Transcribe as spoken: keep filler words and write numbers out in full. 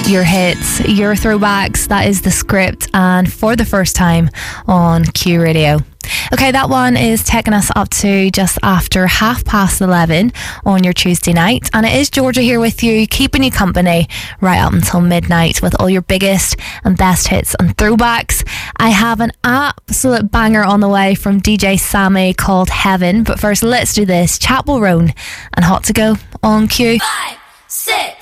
Your hits, your throwbacks, that is the script, and for the first time on Q Radio. Okay, that one is taking us up to just after half past eleven on your Tuesday night, and it is Georgia here with you, keeping you company right up until midnight with all your biggest and best hits and throwbacks. I have an absolute banger on the way from D J Sammy called Heaven, but first let's do this. Chapel Roan and Hot to Go on Q. Five, six.